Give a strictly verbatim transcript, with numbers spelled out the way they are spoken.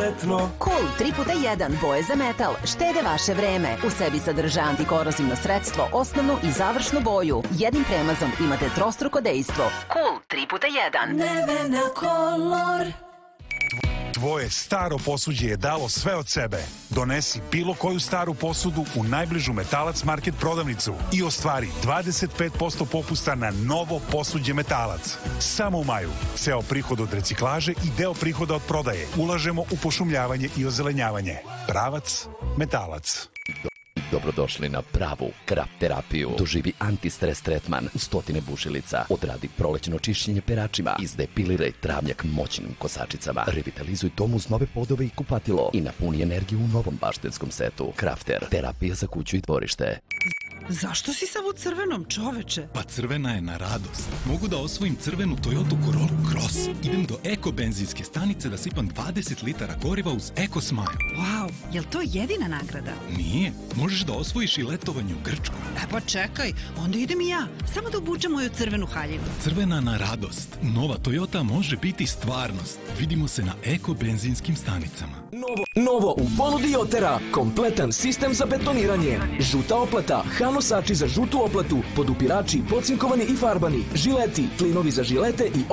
Sretno. Cool tri puta jedan boje za metal štede vaše vreme. U sebi sadrža antikorozivno sredstvo, osnovnu i završnu boju. Jednim premazom imate trostruko dejstvo. Cool tri puta jedan. Nevena Color. Tvoje staro posuđe je dalo sve od sebe. Donesi bilo koju staru posudu u najbližu Metalac Market prodavnicu i ostvari dvadeset pet posto popusta na novo posuđe Metalac. Samo u maju. Ceo prihod od reciklaže i deo prihoda od prodaje ulažemo u pošumljavanje i ozelenjavanje. Pravac Metalac. Dobrodošli na pravu krap terapiju. Doživi antistres tretman u stotine bušilica. Odradi prolećno čišćenje peračima. Izdepiliraj travnjak moćnim kosačicama. Revitalizuj dom uz nove podove i kupatilo. I napuni energiju u novom baštenskom setu. Crafter. Terapija za kuću i dvorište. Zašto si sav u crvenom, čoveče? Pa crvena je na radost. Mogu da osvojim crvenu Toyota Corolla Cross. Idem do Eko benzinske stanice da sipam dvadeset litara goriva uz Eko Smile. Wow, jel to jedina nagrada? Nije. Možeš da osvojiš i letovanje u Grčkoj. E pa čekaj, onda idem i ja. Samo da obučem moju crvenu haljinu. Crvena na radost. Nova Toyota može biti stvarnost. Vidimo se na Eko benzinskim stanicama. Novo, novo u ponudi Jotera. Kompletan sistem za betoniranje. Žuta oplata, hanosači za žutu oplatu, podupirači, pocinkovani i farbani, žileti, klinovi za žilete i